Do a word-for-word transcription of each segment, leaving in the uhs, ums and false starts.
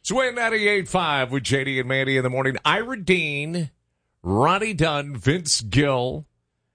It's Win ninety-eight point five with J D and Mandy in the morning. Ira Dean, Ronnie Dunn, Vince Gill,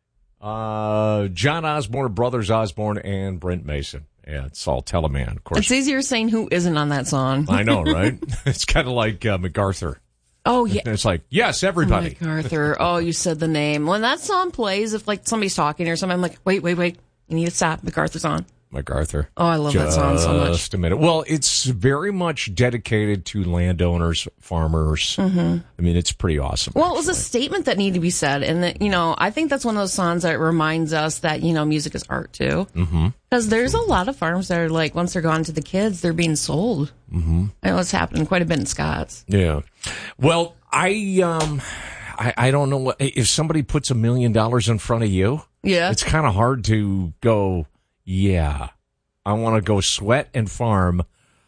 uh, John Osborne, Brothers Osborne, and Brent Mason. Yeah, it's all Teleman, of course. It's easier saying who isn't on that song. I know, right? It's kind of like uh, MacArthur. Oh, yeah. It's like, yes, everybody. MacArthur. Oh, you said the name. When that song plays, if like somebody's talking or something, I'm like, wait, wait, wait. You need to stop. MacArthur's on. MacArthur. Oh, I love that song so much. Just a minute. Well, it's very much dedicated to landowners, farmers. Mm-hmm. I mean, it's pretty awesome. Well, actually. It was a statement that needed to be said. And, that, you know, I think that's one of those songs that reminds us that, you know, music is art, too. Mm-hmm. Because there's a lot of farms that are like, once they're gone to the kids, they're being sold. Mm-hmm. I know it's happening quite a bit in Scott's. Yeah. Well, I, um, I, I don't know what, if somebody puts a million dollars in front of you, yeah, it's kind of hard to go, yeah, I want to go sweat and farm,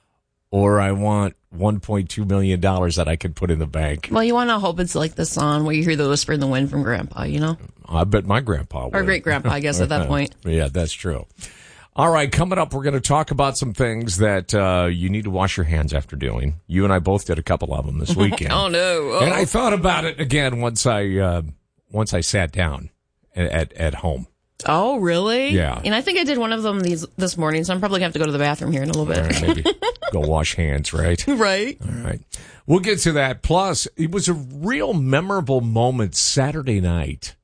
or I want one point two million dollars that I could put in the bank. Well, you want to hope it's like the song where you hear the whisper in the wind from Grandpa, you know? I bet my grandpa would. Or great-grandpa, I guess, at that point. Yeah, that's true. All right, coming up, we're going to talk about some things that uh, you need to wash your hands after doing. You and I both did a couple of them this weekend. Oh, no. Oh. And I thought about it again once I uh, once I sat down at at home. Oh, really? Yeah. And I think I did one of them these this morning, so I'm probably going to have to go to the bathroom here in a little bit. All right, maybe go wash hands, right? Right. All right. We'll get to that. Plus, it was a real memorable moment Saturday night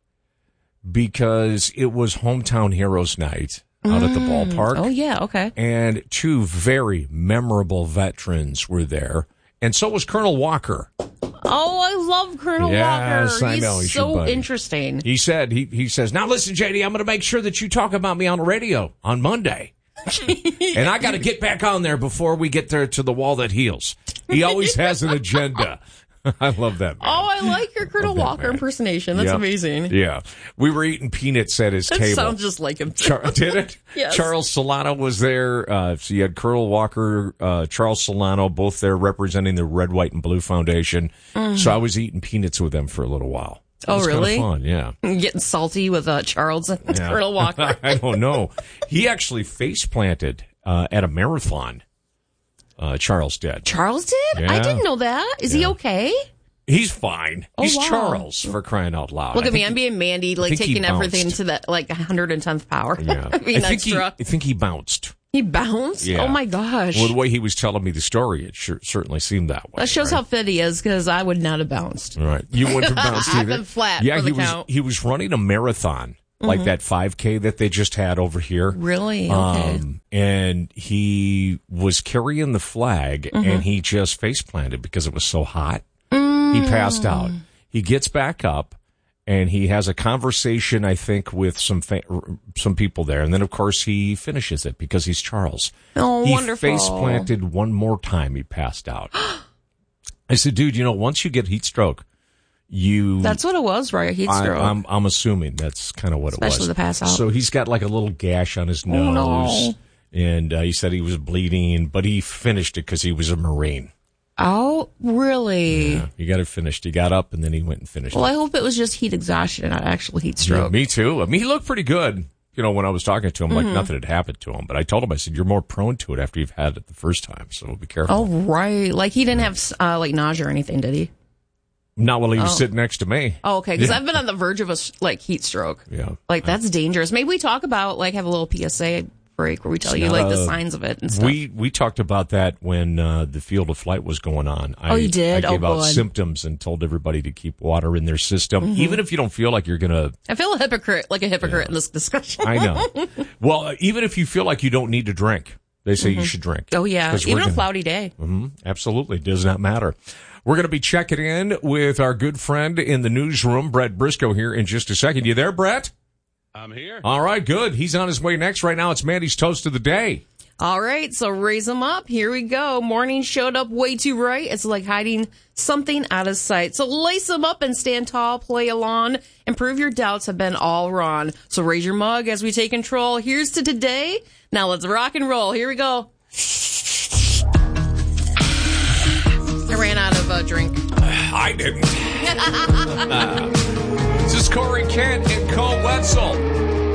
because it was Hometown Heroes Night out at the ballpark. Oh, yeah, okay. And two very memorable veterans were there. And so was Colonel Walker. Oh, I love Colonel yes, Walker. I He's know. He's so interesting. He said, he, he says, now listen, J D, I'm going to make sure that you talk about me on the radio on Monday. And I got to get back on there before we get there to the wall that heals. He always has an agenda. I love that man. Oh, I like your Colonel Walker man. impersonation. That's yep. amazing. Yeah. We were eating peanuts at his that table. Sounds just like him. Char- did it? Yes. Charles Solano was there. Uh, so you had Colonel Walker, uh, Charles Solano, both there representing the Red, White, and Blue Foundation. Mm. So I was eating peanuts with them for a little while. It oh, was really? Kind of fun, yeah. Getting salty with uh, Charles and yeah. Colonel Walker. I don't know. He actually face planted uh, at a marathon. Uh, Charles did. Charles did? Yeah. I didn't know that. Is yeah. he okay? He's fine. Oh, He's wow. Charles, for crying out loud. Look I at me. he, I'm being Mandy, like taking everything to that like one hundred tenth power. Yeah. being I think extra. He, I think he bounced. He bounced? Yeah. Oh, my gosh. Well, the way he was telling me the story, it sure, certainly seemed that way. That shows right? how fit he is, because I would not have bounced. All right. You wouldn't have bounced either? I've been flat yeah, for the he was, count. he was running a marathon, mm-hmm. like that five K that they just had over here. Really? Okay. Um, and he was carrying the flag, mm-hmm. and he just face planted because it was so hot. Mm. He passed out. He gets back up, and he has a conversation, I think, with some fa- some people there. And then, of course, he finishes it because he's Charles. Oh, he wonderful. He face planted one more time. He passed out. I said, dude, you know, once you get heat stroke, you... That's what it was, right? Heat stroke. I, I'm, I'm assuming that's kind of what Especially it was. Especially the pass out. So he's got like a little gash on his nose. Oh, no. And uh, he said he was bleeding, but he finished it because he was a Marine. Oh, really? Yeah, he got it finished. He got up, and then he went and finished well, it. Well, I hope it was just heat exhaustion and not actual heat stroke. Yeah, me too. I mean, he looked pretty good, you know, when I was talking to him, mm-hmm. like nothing had happened to him. But I told him, I said, you're more prone to it after you've had it the first time, so be careful. Oh, right. Like, he didn't have, uh, like, nausea or anything, did he? Not while he was oh. sitting next to me. Oh, okay, because yeah. I've been on the verge of a, like, heat stroke. Yeah. Like, that's dangerous. Maybe we talk about, like, have a little P S A break where we tell you, like, uh, the signs of it and stuff. We we talked about that when uh, the Field of Flight was going on. I, oh, you did? I gave oh, out good. symptoms and told everybody to keep water in their system, mm-hmm. even if you don't feel like you're going to... I feel a hypocrite, like a hypocrite yeah. in this discussion. I know. Well, even if you feel like you don't need to drink, they say mm-hmm. you should drink. Oh, yeah. Even gonna, a cloudy day. Mm-hmm, absolutely. Does not matter. We're going to be checking in with our good friend in the newsroom, Brett Briscoe, here in just a second. You there, Brett? I'm here. All right, good. He's on his way next. Right now, it's Mandy's Toast of the Day. All right, so raise them up. Here we go. Morning showed up way too bright. It's like hiding something out of sight. So lace them up and stand tall, play along, and prove your doubts have been all wrong. So raise your mug as we take control. Here's to today. Now let's rock and roll. Here we go. I ran out of a uh, drink. I didn't. uh, this is Corey Kent and Cole Wetzel.